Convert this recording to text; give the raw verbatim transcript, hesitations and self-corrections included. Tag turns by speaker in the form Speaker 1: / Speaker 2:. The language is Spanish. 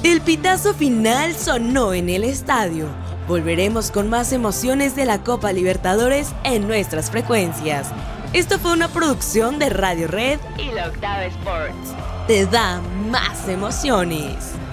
Speaker 1: El pitazo final sonó en el estadio. Volveremos con más emociones de la Copa Libertadores en nuestras frecuencias. Esto fue una producción de Radio Red y La Octava Sports. Te da más emociones.